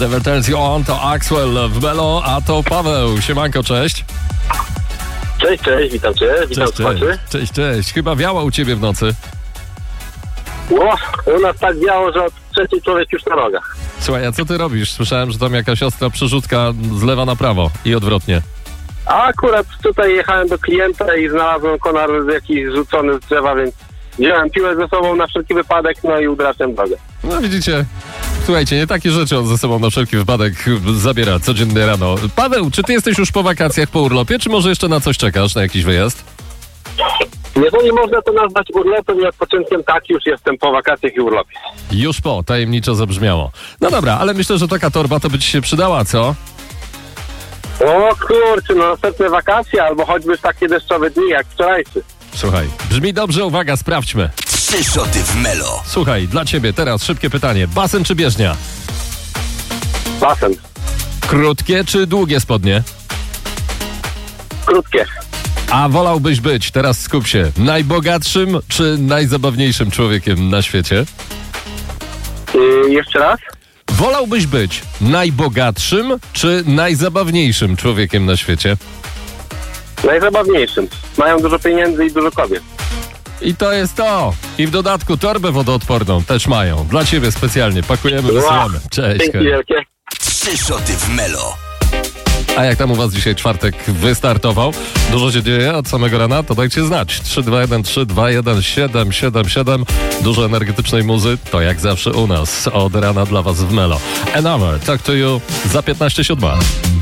Whatever Turns You On to Axwell w Melo, a to Paweł. Siemanko, cześć. Cześć, witam cię, witam słuchaczy. Cześć. Chyba wiało u ciebie w nocy. No, u nas tak biało, że od trzeci człowiek już na nogach. Słuchaj, a co ty robisz? Słyszałem, że tam jakaś ostra przerzutka z lewa na prawo i odwrotnie. A akurat tutaj jechałem do klienta i znalazłem konar jakiś rzucony z drzewa, więc wziąłem piłę ze sobą na wszelki wypadek, no i udraczam drogę. No widzicie, słuchajcie, nie takie rzeczy on ze sobą na wszelki wypadek zabiera codziennie rano. Paweł, czy ty jesteś już po wakacjach, po urlopie, czy może jeszcze na coś czekasz, na jakiś wyjazd? Jeżeli można to nazwać urlopem i odpoczynkiem, tak, już jestem po wakacjach i urlopie. Już po, tajemniczo zabrzmiało. No dobra, ale myślę, że taka torba to by ci się przydała, co? O kurczę, no następne wakacje albo choćby w takie deszczowe dni jak wczorajszy. Słuchaj, brzmi dobrze, uwaga, sprawdźmy. 3 szoty w Melo. Słuchaj, dla ciebie teraz szybkie pytanie. Basen czy bieżnia? Basen. Krótkie czy długie spodnie? Krótkie. A wolałbyś być, teraz skup się, najbogatszym czy najzabawniejszym człowiekiem na świecie? Jeszcze raz? Wolałbyś być najbogatszym czy najzabawniejszym człowiekiem na świecie? Najzabawniejszym. Mają dużo pieniędzy i dużo kobiet. I to jest to. I w dodatku torbę wodoodporną też mają. Dla ciebie specjalnie. Pakujemy, wysyłamy. Cześć. Dzięki wielkie. 3 szoty w Melo. A jak tam u was dzisiaj czwartek wystartował? Dużo się dzieje od samego rana? To dajcie znać. 321-321-777. Dużo energetycznej muzy. To jak zawsze u nas. Od rana dla was w Melo. Another Talk to You za 15:07.